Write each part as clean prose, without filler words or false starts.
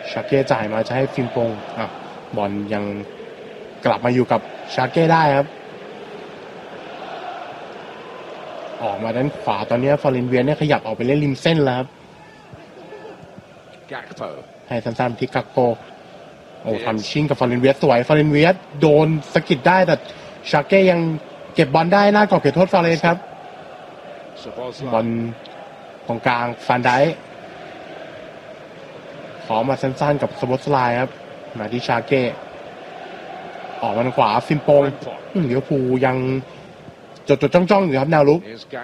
ชาเก้จ่ายมาจะให้ฟิมปงบอลยังกลับมาอยู่กับชาเก้ได้ครับออกมาด้านขวาตอนนี้ฟอร์เรนเวียเนี่ยขยับออกไปเล่นริมเส้นแล้วครับให้สั้นๆที่กักโปทำชิงกับฟอร์เรนเวียสวยฟอร์เรนเวียโดนสกิดได้แต่ชาเก้ยังเก็บบอลได้หน้ากรอบเขตโทษฟอร์เรนครับบอลตรงกลางฟานไดขอมาสั้นๆกับสโบสไลครับมาที่ชาเก้ออกมาทางขวาฟิมปงลิเวอร์พูลยังจดจ้องอยู่ครับแนวลุก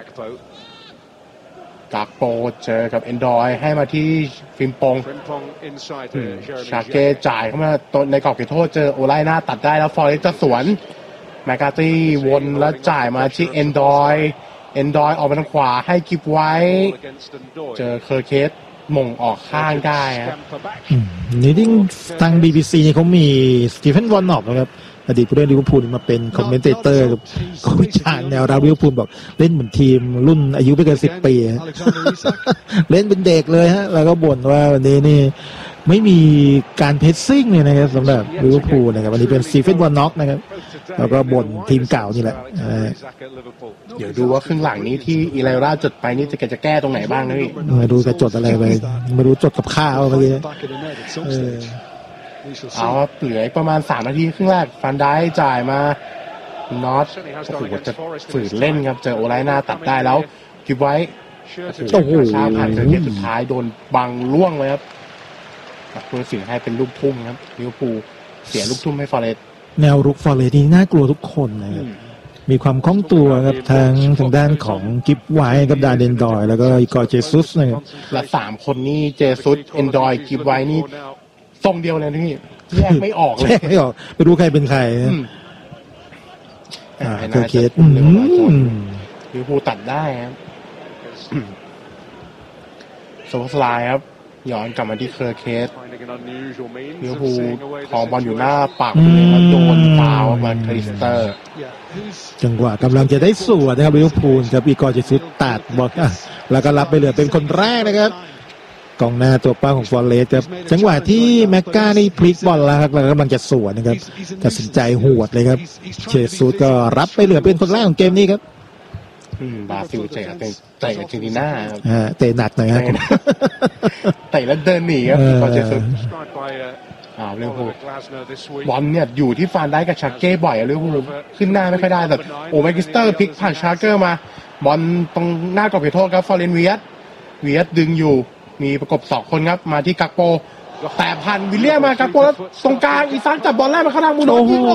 กากโปเจอกับเอนดอยให้มาที่ฟิมปงชาเก้จ่ายเข้ามาในกรอบเขตโทษเจอโอไลน่าตัดได้แล้วฟอร์เรสจะสวนแมคคาร์ตี้วนแล้วจ่ายมาที่เอนดอยออกมาทางขวาให้กิฟไว้เจอเคอร์เคสมงออกข้างได้ครับนี่ดิ้งทาง BBC นี่เขามีสตีเฟนวอนน็อกนะครับอดีตผู้เล่นลิเวอร์พูลมาเป็นคอมเมนเตอร์ก็วิจารณ์แนวรับลิเวอร์พูลบอกเล่นเหมือนทีมรุ่นอายุไม่เกิน10 ปีเล่นเป็นเด็กเลยฮะแล้วก็บ่นว่าวันนี้นี่ไม่มีการเพสซิ่งเนี่ยนะครับสำหรับลิเวอร์พูลนะครับวันนี้เป็นสตีเฟนวอนน็อกนะครับแล้วก็บ่นทีมเก่านี่แหละเดี๋ยวดูว่าครึ่งหลังนี้ที่อีไลราจดไปนี่จะแก้ตรงไหนบ้างนะพี่ไม่รู้จะจดอะไรไปไม่รู้จดกับข้าวเมื่อกี้เอาเหลือประมาณ3 นาทีครึ่งแรกฟันได้จ่ายมาน็อตโอ้โหจะฝืนเล่นครับเจอโอไลน่าตัดได้แล้วกิฟไว้โอ้โหช้าผ่านเกมสุดท้ายโดนบังล่วงเลยครับผู้ตัดสินให้เป็นลูกทุ่มครับลิเวอร์พูลเสียลูกทุ่มให้ฟอร์เรสต์แนวรุกฟอร์เรสต์นี่น่ากลัวทุกคนนะครับมีความคล่องตัวครับทางด้านของกิฟไว้กับดาเดนดอยแล้วก็อีกอร์เจซุสนะครับและ3 คนนี่เจซุสเอนดอยกิฟไว้นี่ทรงเดียวเลยนี่แยกไม่ออกเลยไม่รู้ใครเป็นใครเคอร์เคสลิเวอร์พูลตัดได้ครับโซสไลครับย้อนกลับมาที่เคอร์เคสลิเวอร์พูลของบอลอยู่หน้าปากเลยแล้วโดนฟาวล์มาคริสเตอร์จังหวะกำลังจะได้สวนนะครับลิเวอร์พูลครับอีกอร์เจซุสตัดบอลแล้วก็รับไปเหลือเป็นคนแรกนะครับกองหน้าตัวป้าของฟอร์เรสต์ครับจังหวะที่แม็กกานี่พลิกบอลแล้วครับแล้วกำลังจะสวนนะครับตัดสินใจหวดเลยครับเชซุสก็รับไปเหลือเป็นคนแรกของเกมนี้ครับบราซิลเตะอาร์เจนตินาเตะหนักหน่อยครับเตะแล้วเดินหนีครับพอเจซุสเรื่องพูบอลเนี่ยอยู่ที่ฟานได้กับชาเก้บ่อยเรื่องพูขึ้นหน้าไม่ค่อยได้แต่แม็กกิสเตอร์พลิกผ่านชาเก้มาบอลตรงหน้ากรอบเขตโทษครับฟอร์เรนเวียสดึงอยู่มีประกบ2 คนครับมาที่กักโปแต่พันวิลเลียมมากักโปแล้วตรงกลางอีซักจับบอลแรกมาเข้าทางมูนอสยิง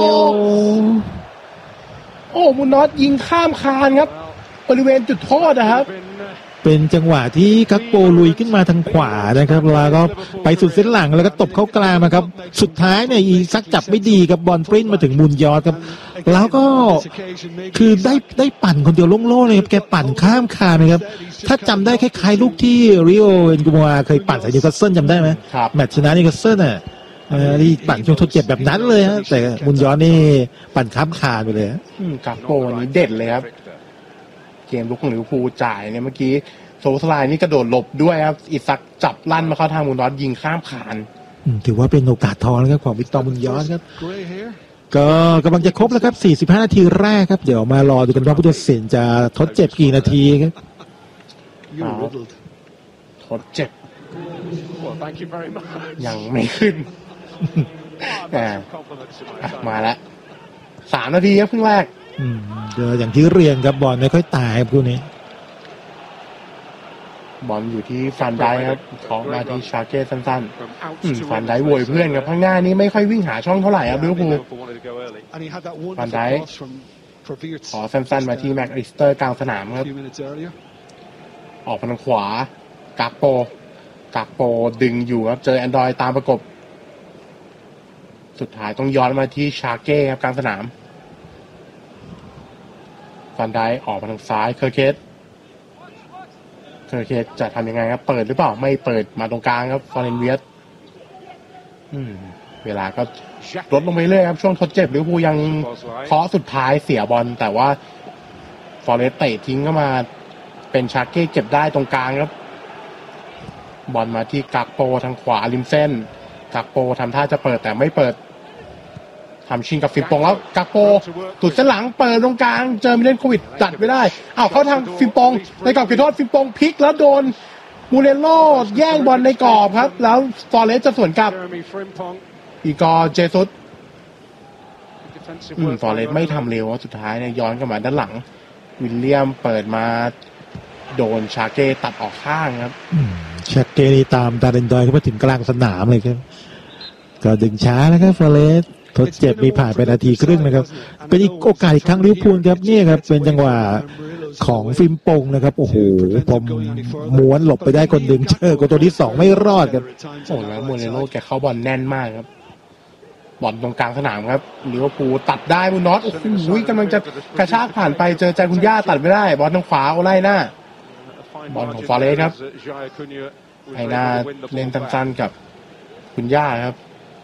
โอ้มูนอสยิงข้ามคานครับบริเวณจุดโทษนะครับเป็นจังหวะที่กักโปลุยขึ้นมาทางขวานะครับแล้วก็ไปสุดเส้นหลังแล้วก็ตบเข้ากลางนะครับสุดท้ายเนี่ยอีซักจับไม่ดีกับบอลปริ้นมาถึงมูนยอร์ครับแล้วก็คือได้ปั่นคนเดียวโล่งๆเลยครับแกปั่นข้ามคานนะครับถ้าจำได้คล้ายๆลูกที่ริโอเอ็นกูมัวเคยปั่นใส่นิวคาสเซิลจำได้ไหมแมตช์ชนะนิวคาสเซิลน่ะที่ปั่นช่วงทดเจ็บแบบนั้นเลยฮะแต่มูนยอร์นี่ปั่นข้ามคานไปเลยกักโปนี้เด็ดเลยครับเกมลุกของลิเวอร์พูลจ่ายเนี่ยเมื่อกี้โซสไลน์นี่กระโดดหลบด้วยครับอีซักจับลั่นมาเข้าทางมูนอสยิงข้ามคานถือว่าเป็นโอกาสทองนะครับของวิกตอร์มูนยอสครับก็กำลังจะครบแล้วครับ45 นาทีแรกครับเดี๋ยวมารอดูกันว่าผู้ตัดสินจะทดเจ็บกี่นาทีครับทดเจ็บยังไม่ขึ้นมาแล้ว3 นาทีครับครึ่งแรกอย่างที่เรียนครับบอลไม่ค่อยตายครับคู่นี้บอลอยู่ที่ฟันได้ครับของมาที่ชาเก้สั้นๆฟันได้โวยเพื่อนครับข้างหน้านี้ไม่ค่อยวิ่งหาช่องเท่าไหร่ครับลิเวอร์พูลฟันได้ขอสั้นๆมาที่แม็กอลิสเตอร์กลางสนามครับออกไปทางขวากากโปดึงอยู่ครับเจอแอนดรอยตามประกบสุดท้ายต้องย้อนมาที่ชาเก้ครับกลางสนามฟันได้ออกมาทางซ้ายเคอร์เคสจะทำยังไงครับเปิดหรือเปล่าไม่เปิดมาตรงกลางครับฟอร์เรนเวียสเวลาก็ลดลงไปเรื่อยครับช่วงทดเจ็บลิเวอร์พูลยังเคาะสุดท้ายเสียบอลแต่ว่าฟอร์เรสต์เตะทิ้งเข้ามาเป็นชาเก้เก็บได้ตรงกลางครับบอลมาที่กักโปทางขวาริมเส้นกักโปทำท่าจะเปิดแต่ไม่เปิดทำชิงกับฟิมปงแล้วกักโปตุดเส้นหลังเปิดตรงกลางเจอมิเลนโควิดตัดไม่ได้เข้าทางฟิมปงในกรอบเขตโทษฟิมปงพลิกแล้วโดนมูเรโลแย่งบอลในกรอบครับแล้วฟอเรสจะสวนกลับอีกอร์เจซุสฟอเรสไม่ทำเร็วสุดท้ายเนี่ยย้อนกลับมาด้านหลังวิลเลียมเปิดมาโดนชาเก้ตัดออกข้างครับชาเก้นี่ตามดาเรนดอยเข้ามาถึงกลางสนามเลยครับก็ดึงช้าแล้วครับฟอเรสทดเจ็บมีผ่านไปนาทีครึ่งนะครับเป็นอีกโอกาสอีกครั้งลิเวอร์พูลครับนี่ครับเป็นจังหวะของฟิมปงนะครับโอ้โหผมม้วนหลบไปได้คนดึงเจอกับตัวที่สองไม่รอดครับโอ้แล้วโมเรโลแกเข้าบอลแน่นมากครับบอลตรงกลางสนามครับลิเวอร์พูลตัดได้มูนอสโอ้โหกำลังจะกระชากผ่านไปเจอใจคุณย่าตัดไม่ได้บอลทางขวาโอไล่หน้าบอลของฟอเรสครับไอหน้าเล่นสั้นๆกับคุณย่าครับ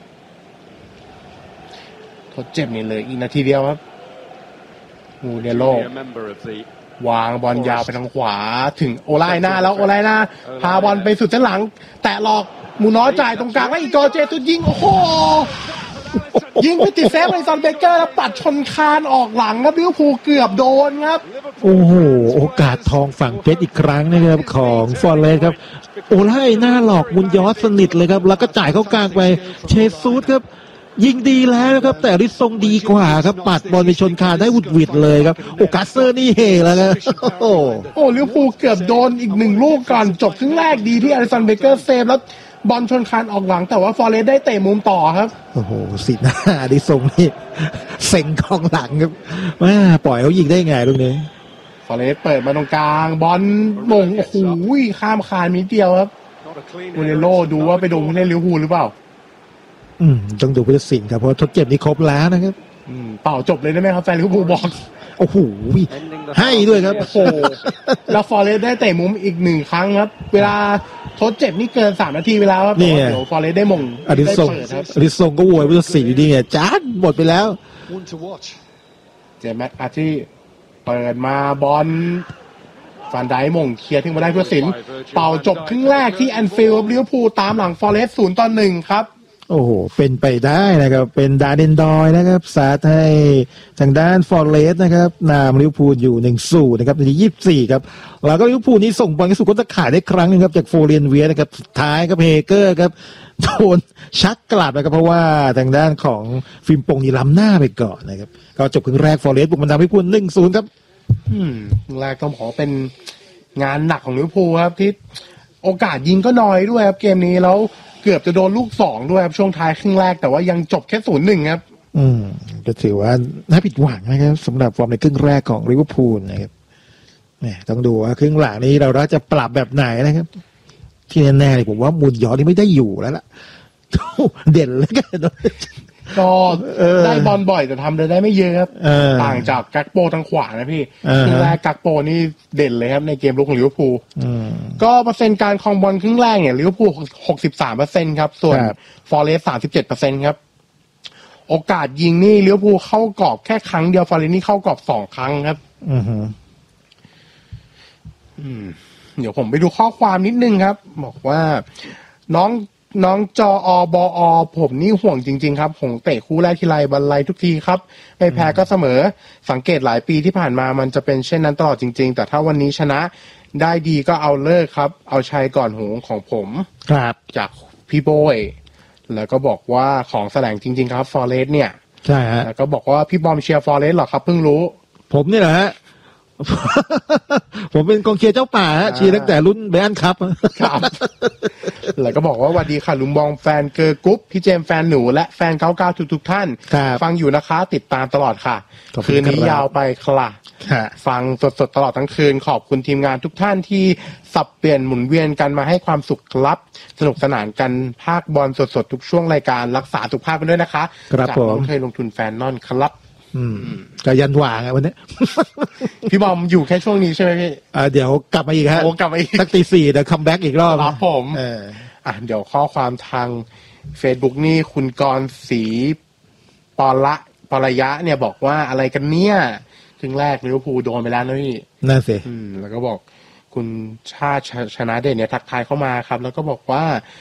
ทดเจ็บนี่เลยอีกนาทีเดียวครับมูเดโลวางบอลยาวไปทางขวาถึงโอไลหน้าแล้วโอไลหน้าพาบอลไปสุดเส้นหลังแตะหลอกมูนอสจ่ายตรงกลางแล้วอีกอร์เจตุยิงโอ้โหยิงไปติดเซฟไอซอนเบเกอร์แล้วปัดชนคานออกหลังครับลิเวอร์พูลเกือบโดนครับโอ้โหโอกาสทองฝั่งเพชรอีกครั้งนะครับของฟอร์เรสครับโอไลหน้าหลอกมุนยอสสนิทเลยครับแล้วก็จ่ายเข้ากลางไปเชซูสครับยิงดีแล้วครับแต่ริทรงดีกว่าครับปัดบอลไปชนคานได้วุดวิดเลยครับโอกาสเซอร์นี่เฮแล้วครับโอ้ลิเวอร์พูลเกือบโดนอีกหนึ่งลูกก่อนจบครึ่งแรกดีที่อลิสันเบเกอร์เซฟแล้วบอลชนคานออกหลังแต่ว่าฟอเรสได้เตะมุมต่อครับโอ้โหสีหน้าริทรงนี่เซ็งกองหลังครับว่าปล่อยเขายิงได้ไงตรงนี้ฟอเรสเปิดมาตรงกลางบอลมงโอ้โหข้ามคานนิดเดียวครับมูเรโลดูว่าไปโดนผู้เล่นลิเวอร์พูลหรือเปล่าต้องดูผู้ตัดสินครับเพราะทดเจ็บนี่ครบแล้วนะครับเปล่าจบเลยได้ไหมครับแฟนลิเวอร์พูลบอกโอ้โหให้ด้วยครับโอ้โหแล้วฟอเรสได้เตะมุมอีก1ครั้งครับเวลาทดเจ็บนี่เกิน3นาทีเวลาครับเดี๋ยวฟอเรสได้มงอดิสงก็โวยผู้ตัดสินอยู่ดีไงจ้าหมดไปแล้วเจมส์อาร์ตี้เปิดมาบอลฟานไดมงเคลียร์ทิ้งมาได้เพื่อสินเป่าจบครึ่งแรกที่แอนฟิลด์ลิเวอร์พูลตามหลังฟอเรส0-1ครับโอ้โหเป็นไปได้นะครับเป็นดาเดนดอยนะครับสาดให้ทางด้านฟอร์เรสนะครับนำลิเวอร์พูลอยู่1-0นะครับนาที24ครับแล้วก็ลิเวอร์พูลนี้ส่งบอลเข้าสู่ก้นตะข่ายได้ครั้งนึงครับจากโฟเรียนเวียนะครับสุดท้ายครับเฮเกอร์ครับโดนชักกลับนะครับเพราะว่าทางด้านของฟิล์มปงนี่ล้ำหน้าไปก่อนนะครับก็จบครึ่งแรกฟอร์เรสบุกมาทำให้ลิเวอร์พูล1-0ครับครึ่งแรกต้องขอเป็นงานหนักของลิเวอร์พูลครับที่โอกาสยิงก็น้อยด้วยครับเกมนี้แล้วเกือบจะโดนลูก2ด้วยครับช่วงท้ายครึ่งแรกแต่ว่ายังจบแค่0-1ครับก็ถือว่าน่าผิดหวังนะครับสำหรับฟอร์มในครึ่งแรกของลิเวอร์พูลนะครับต้องดูว่าครึ่งหลังนี้เราจะปรับแบบไหนนะครับที่แน่ๆเลยผมว่ามูลยอนี่ไม่ได้อยู่แล้วล่ะเด่นแล้วกันก็ได้บอลบ่อยแต่ทำได้ไม่เยอะครับต่างจากกักโปทางขวานะพี่ครึ่งแรกกักโปนี่เด่นเลยครับในเกมลุกของลิเวอร์พูลก็เปอร์เซ็นต์การครองบอลครึ่งแรกเนี่ยลิเวอร์พูล 63% ครับส่วนฟอเรส 37% ครับโอกาสยิงนี่ลิเวอร์พูลเข้ากรอบแค่ครั้งเดียวฟอเรสนี่เข้ากรอบ2ครั้งครับเดี๋ยวผมไปดูข้อความนิดนึงครับบอกว่าน้องจอบอผมนี่ห่วงจริงๆครับผมเตะคู่แรกทีไรบรรลัยทุกทีครับไม่แพ้ก็เสมอสังเกตหลายปีที่ผ่านมามันจะเป็นเช่นนั้นตลอดจริงๆแต่ถ้าวันนี้ชนะได้ดีก็เอาเลิกครับเอาชัยก่อนหูของผมครับจากพี่โบยแล้วก็บอกว่าของแสลงจริงๆครับฟอเรสเนี่ยใช่ฮะแล้วก็บอกว่าพี่บอมเชียร์ฟอเรสหรอครับเพิ่งรู้ผมนี่แหละฮะผมเป็นกองเชียร์เจ้าป่าฮะเชียร์ตั้งแต่รุ่นแบนครับครับแล้วก็บอกว่าสวัสดีค่ะลุงบองแฟนเกอร์กรุ๊ปพี่เจมแฟนหนูและแฟน99ทุกท่านฟังอยู่นะคะติดตามตลอดค่ะคืนนี้ยาวไปค่ะฟังสดๆตลอดทั้งคืนขอบคุณทีมงานทุกท่านที่สับเปลี่ยนหมุนเวียนกันมาให้ความสุขครับสนุกสนานกันภาคบอลสดๆทุกช่วงรายการรักษาสุขภาพกันด้วยนะคะจากน้องเคยลงทุนแฟนนอนครับก็ยันหว่างวันนี้พี่บอมอยู่แค่ช่วงนี้ใช่ไหมพี่เดี๋ยวกลับมาอีกฮะกลับมาอีกสักตี 4เดี๋ยวคัมแบ็กอีกรอบครับผมเดี๋ยวข้อความทาง Facebook นี่คุณกรศรีปรยะเนี่ยบอกว่าอะไรกันเนี่ยครึ่งแรกลิเวอร์พูลโดนไปแล้วนะพี่น่าสิแล้วก็บอกคุณชาติชนะเด่นเนี่ยทักทายเข้ามาครับแล้วก็บอกว่า